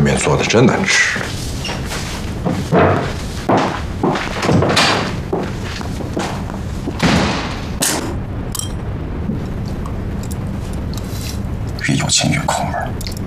面做的真难吃。 越有钱越抠门。